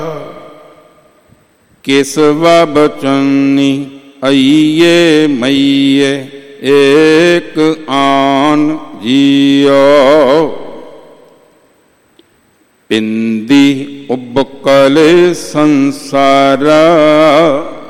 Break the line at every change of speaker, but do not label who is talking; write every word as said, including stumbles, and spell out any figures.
ਕੇਸਵਾ ਬਚਨੀ ਆਈਏ ਮਈਏ ਏਕ ਆਨ ਜੀਓ। ਪਿੰਦੀ ਉਬਕਲ ਸੰਸਾਰਾ